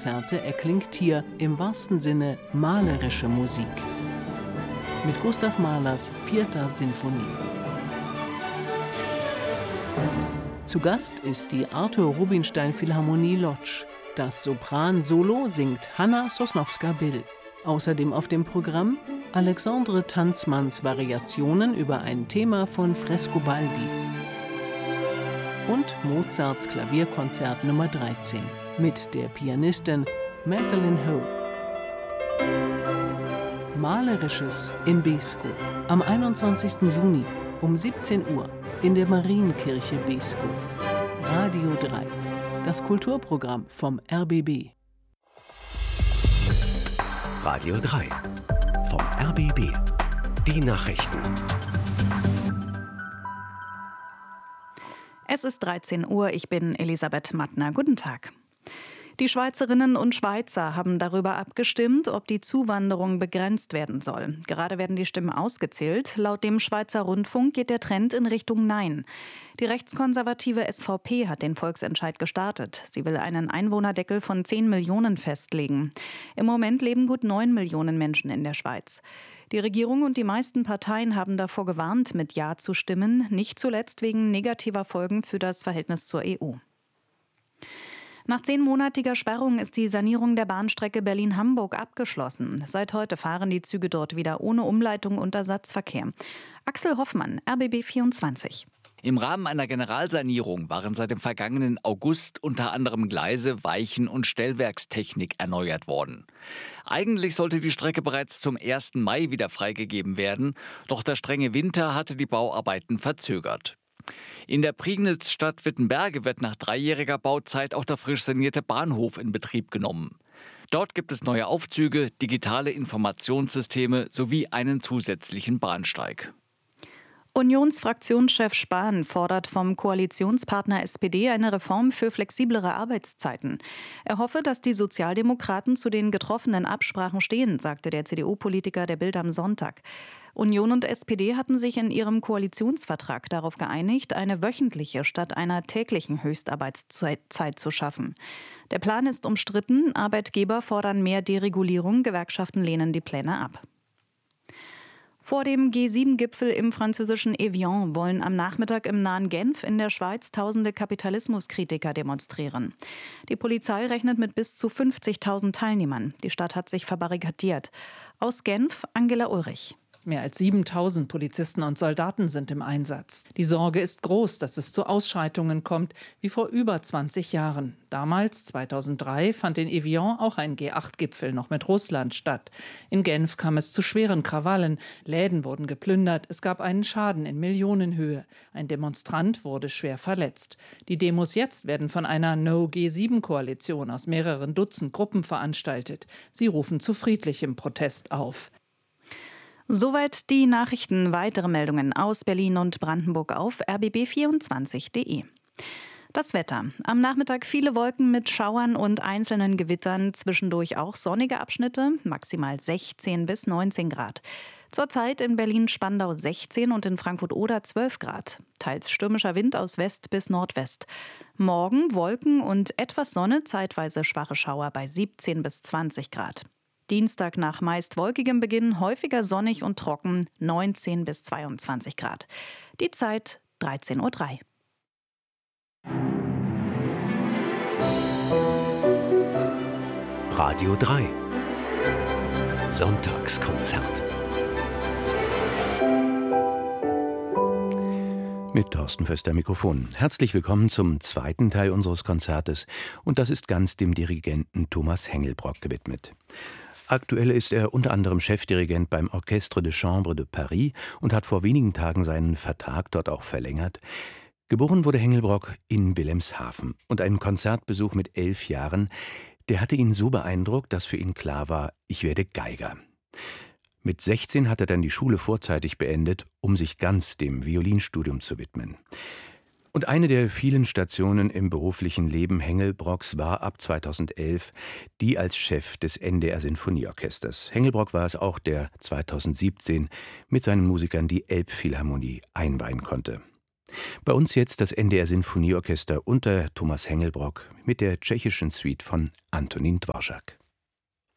Klavierkonzerte erklingt hier im wahrsten Sinne malerische Musik. Mit Gustav Mahlers 4. Sinfonie. Zu Gast ist die Arthur Rubinstein Philharmonie Łódź. Das Sopran-Solo singt Hanna Sosnowska-Bill. Außerdem auf dem Programm Alexandre Tanzmanns Variationen über ein Thema von Frescobaldi. Und Mozarts Klavierkonzert Nummer 13 mit der Pianistin Magdalene Ho. Malerisches in Beeskow am 21. Juni um 17 Uhr in der Marienkirche Beeskow. Radio 3, das Kulturprogramm vom RBB. Radio 3 vom RBB. Die Nachrichten. Es ist 13 Uhr, ich bin Elisabeth Mattner. Guten Tag. Die Schweizerinnen und Schweizer haben darüber abgestimmt, ob die Zuwanderung begrenzt werden soll. Gerade werden die Stimmen ausgezählt. Laut dem Schweizer Rundfunk geht der Trend in Richtung Nein. Die rechtskonservative SVP hat den Volksentscheid gestartet. Sie will einen Einwohnerdeckel von 10 Millionen festlegen. Im Moment leben gut 9 Millionen Menschen in der Schweiz. Die Regierung und die meisten Parteien haben davor gewarnt, mit Ja zu stimmen, nicht zuletzt wegen negativer Folgen für das Verhältnis zur EU. Nach 10-monatiger Sperrung ist die Sanierung der Bahnstrecke Berlin-Hamburg abgeschlossen. Seit heute fahren die Züge dort wieder ohne Umleitung und Ersatzverkehr. Axel Hoffmann, RBB 24. Im Rahmen einer Generalsanierung waren seit dem vergangenen August unter anderem Gleise, Weichen und Stellwerkstechnik erneuert worden. Eigentlich sollte die Strecke bereits zum 1. Mai wieder freigegeben werden, doch der strenge Winter hatte die Bauarbeiten verzögert. In der Prignitz-Stadt Wittenberge wird nach 3-jähriger Bauzeit auch der frisch sanierte Bahnhof in Betrieb genommen. Dort gibt es neue Aufzüge, digitale Informationssysteme sowie einen zusätzlichen Bahnsteig. Unionsfraktionschef Spahn fordert vom Koalitionspartner SPD eine Reform für flexiblere Arbeitszeiten. Er hoffe, dass die Sozialdemokraten zu den getroffenen Absprachen stehen, sagte der CDU-Politiker der Bild am Sonntag. Union und SPD hatten sich in ihrem Koalitionsvertrag darauf geeinigt, eine wöchentliche statt einer täglichen Höchstarbeitszeit zu schaffen. Der Plan ist umstritten, Arbeitgeber fordern mehr Deregulierung, Gewerkschaften lehnen die Pläne ab. Vor dem G7-Gipfel im französischen Evian wollen am Nachmittag im nahen Genf in der Schweiz tausende Kapitalismuskritiker demonstrieren. Die Polizei rechnet mit bis zu 50.000 Teilnehmern. Die Stadt hat sich verbarrikadiert. Aus Genf, Angela Ulrich. Mehr als 7.000 Polizisten und Soldaten sind im Einsatz. Die Sorge ist groß, dass es zu Ausschreitungen kommt, wie vor über 20 Jahren. Damals, 2003, fand in Evian auch ein G8-Gipfel noch mit Russland statt. In Genf kam es zu schweren Krawallen. Läden wurden geplündert. Es gab einen Schaden in Millionenhöhe. Ein Demonstrant wurde schwer verletzt. Die Demos jetzt werden von einer No-G7-Koalition aus mehreren Dutzend Gruppen veranstaltet. Sie rufen zu friedlichem Protest auf. Soweit die Nachrichten. Weitere Meldungen aus Berlin und Brandenburg auf rbb24.de. Das Wetter. Am Nachmittag viele Wolken mit Schauern und einzelnen Gewittern, zwischendurch auch sonnige Abschnitte, maximal 16 bis 19 Grad. Zurzeit in Berlin-Spandau 16 und in Frankfurt-Oder 12 Grad. Teils stürmischer Wind aus West bis Nordwest. Morgen Wolken und etwas Sonne, zeitweise schwache Schauer bei 17 bis 20 Grad. Dienstag nach meist wolkigem Beginn häufiger sonnig und trocken, 19 bis 22 Grad. Die Zeit 13:03 Uhr. Radio 3 Sonntagskonzert mit Thorsten Föster am Mikrofon. Herzlich willkommen zum zweiten Teil unseres Konzertes und das ist ganz dem Dirigenten Thomas Hengelbrock gewidmet. Aktuell ist er unter anderem Chefdirigent beim Orchestre de Chambre de Paris und hat vor wenigen Tagen seinen Vertrag dort auch verlängert. Geboren wurde Hengelbrock in Wilhelmshaven und ein Konzertbesuch mit 11 Jahren, der hatte ihn so beeindruckt, dass für ihn klar war, ich werde Geiger. Mit 16 hat er dann die Schule vorzeitig beendet, um sich ganz dem Violinstudium zu widmen. Und eine der vielen Stationen im beruflichen Leben Hengelbrocks war ab 2011 die als Chef des NDR Sinfonieorchesters. Hengelbrock war es auch, der 2017 mit seinen Musikern die Elbphilharmonie einweihen konnte. Bei uns jetzt das NDR Sinfonieorchester unter Thomas Hengelbrock mit der tschechischen Suite von Antonín Dvořák.